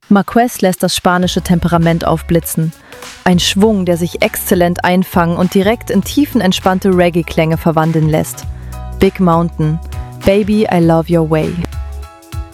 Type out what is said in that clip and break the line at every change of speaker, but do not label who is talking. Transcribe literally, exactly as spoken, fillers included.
Marquez lässt das spanische Temperament aufblitzen. Ein Schwung, der sich exzellent einfangen und direkt in tiefenentspannte Reggae-Klänge verwandeln lässt. Big Mountain, Baby, I Love Your Way.